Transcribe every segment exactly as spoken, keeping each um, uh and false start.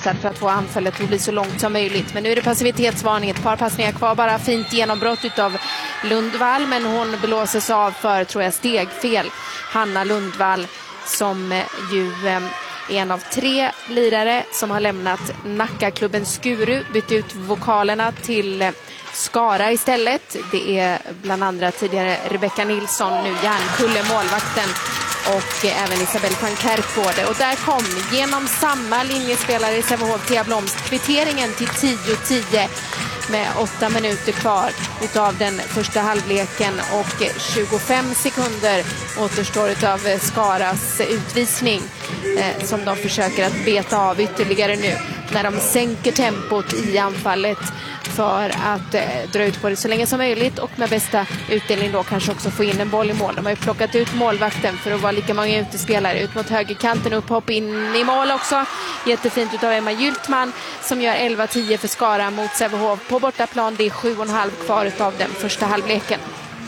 inriktad för att få anfallet att bli så långt som möjligt. Men nu är det passivitetsvarning, ett par passningar kvar, bara fint genombrott utav Lundvall, men hon blåses av för, tror jag, stegfel. Hanna Lundvall, som ju är en av tre lirare som har lämnat Nackaklubben Skuru, bytt ut vokalerna till Skara istället. Det är bland andra tidigare Rebecka Nilsson, nu Järnkulle, målvakten, och även Isabelle van Kerkgårde. Och där kom genom samma linjespelare i Sävehof Thea Blomst kvitteringen till tio tio med åtta minuter kvar utav den första halvleken och tjugofem sekunder återstår utav Skaras utvisning eh, som de försöker att beta av ytterligare nu när de sänker tempot i anfallet för att eh, dra ut på det så länge som möjligt och med bästa utdelning då kanske också få in en boll i mål. De har ju plockat ut målvakten för att vara lika många utespelare ut mot högerkanten, upphopp in i mål också. Jättefint utav Emma Gyltman som gör elva tio för Skara mot Sävehof på bortaplan. Det är sju och en halv kvar utav den första halvleken.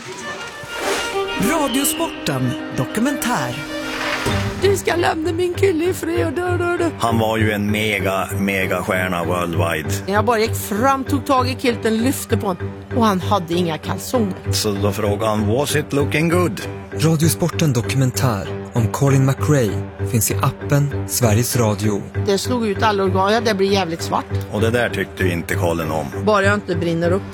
Radiosporten dokumentär. Du ska lämna min kille i fred. Han var ju en mega, mega stjärna worldwide. Jag bara gick fram, tog tag i kilten, lyfte på honom. Och han hade inga kalsonger. Så då frågade han, was it looking good? Radiosporten dokumentär om Colin McRae finns i appen Sveriges Radio. Det slog ut alla organ, ja, det blir jävligt svart. Och det där tyckte ju inte Colin om. Bara jag inte brinner upp.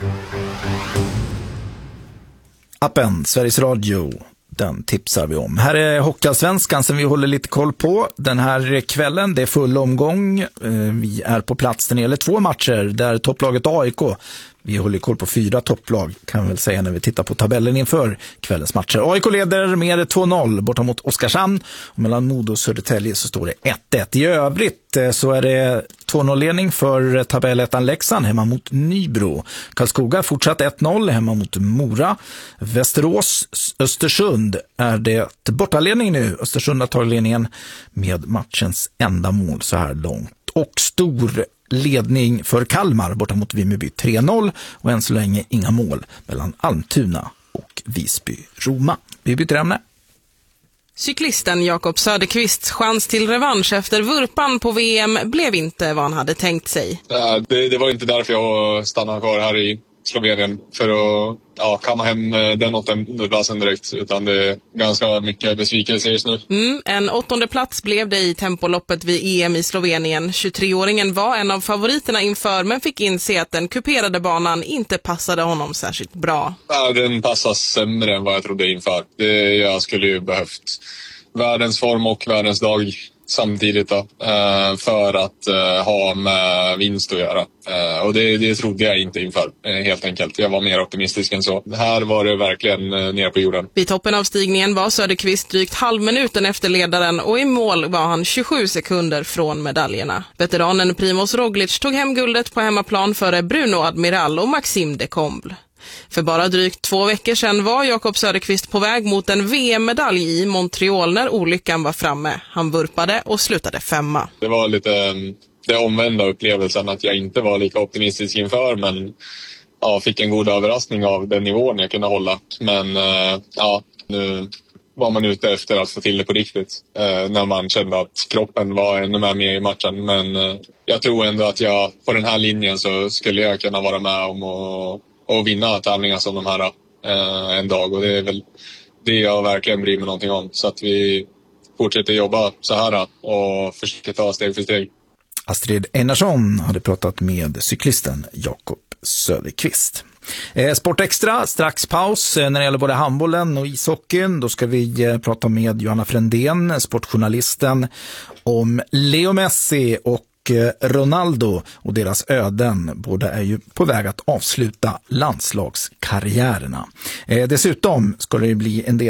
Appen Sveriges Radio, den tipsar vi om. Här är Hockeyallsvenskan som vi håller lite koll på den här kvällen. Det är full omgång. Vi är på plats när det gäller två matcher där topplaget A I K, vi håller koll på fyra topplag kan man väl säga när vi tittar på tabellen inför kvällens matcher. A I K leder med två noll borta mot Oskarshamn och mellan Modo och Södertälje så står det ett ett. I övrigt så är det två noll-ledning för tabellettan Leksand hemma mot Nybro. Karlskoga fortsatt ett noll hemma mot Mora. Västerås Östersund är det bortaledning nu. Östersund har tagit ledningen med matchens enda mål så här långt. Och stor ledning för Kalmar borta mot Vimmerby tre noll och än så länge inga mål mellan Almtuna och Visby-Roma. Vi byter ämne. Cyklisten Jakob Söderqvists chans till revansch efter vurpan på V M blev inte vad han hade tänkt sig. Det, det var inte därför jag stannade kvar här i Slovenien för att ja, kamma hem den åttondeplatsen direkt, utan det är ganska mycket besvikelse just nu. Mm, en åttonde plats blev det i tempoloppet vid E M i Slovenien. tjugotre-åringen var en av favoriterna inför men fick inse att den kuperade banan inte passade honom särskilt bra. Ja, den passar sämre än vad jag trodde inför. Det, jag skulle ju behövt världens form och världens dag samtidigt då, för att ha med vinst att göra. Och det, det trodde jag inte inför, helt enkelt. Jag var mer optimistisk än så. Här var det verkligen ner på jorden. Vid toppen av stigningen var Söderqvist drygt halvminuten efter ledaren och i mål var han tjugosju sekunder från medaljerna. Veteranen Primoz Roglic tog hem guldet på hemmaplan före Bruno Admiral och Maxime de Comble. För bara drygt två veckor sedan var Jakob Söderqvist på väg mot en V M-medalj i Montreal när olyckan var framme. Han vurpade och slutade femma. Det var lite det omvända upplevelsen att jag inte var lika optimistisk inför, men ja, fick en god överraskning av den nivån jag kunde hålla. Men ja, nu var man ute efter att få till det på riktigt när man kände att kroppen var ännu mer med i matchen. Men jag tror ändå att jag på den här linjen så skulle jag kunna vara med om att och vinna tävlingar som de här eh, en dag, och det är väl det jag verkligen bryr mig någonting om, så att vi fortsätter jobba så här och försöker ta steg för steg. Astrid Einarsson hade pratat med cyklisten Jakob Söderqvist. Eh, Sport Extra, strax paus eh, när det gäller både handbollen och ishockeyn. Då ska vi eh, prata med Johanna Frändén, sportjournalisten, om Leo Messi och Ronaldo och deras öden. Båda är ju på väg att avsluta landslagskarriärerna. Eh, dessutom ska det bli en del